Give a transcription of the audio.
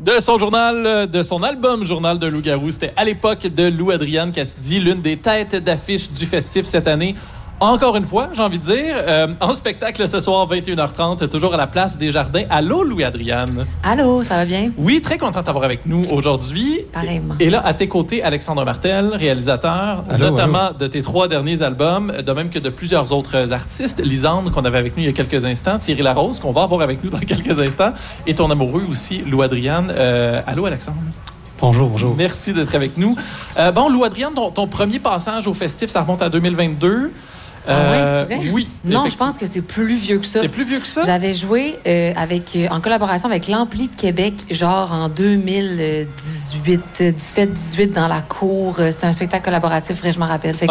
De son journal, de son album Journal de loup-garou. C'était à l'époque de Lou-Adriane Cassidy, l'une des têtes d'affiche du festif cette année. Encore une fois, j'ai envie de dire, en spectacle ce soir, 21h30, toujours à la place des Jardins. Allô, Louis-Adriane? Allô, ça va bien? Oui, très content d'avoir avec nous aujourd'hui. Pareillement. Et là, à tes côtés, Alexandre Martel, réalisateur, notamment de tes 3 derniers albums, de même que de plusieurs autres artistes. Lisandre, qu'on avait avec nous il y a quelques instants, Thierry Larose, qu'on va avoir avec nous dans quelques instants, et ton amoureux aussi, Lou-Adriane. Allô, Alexandre? Bonjour, bonjour. Merci d'être avec nous. Bon, Lou-Adriane, ton premier passage au festif, ça remonte à 2022. Oui, c'est vrai? Oui. Non, je pense que c'est plus vieux que ça. C'est plus vieux que ça? J'avais joué en collaboration avec l'Ampli de Québec, genre en 2018, 17-18 dans la cour. C'est un spectacle collaboratif, je me rappelle.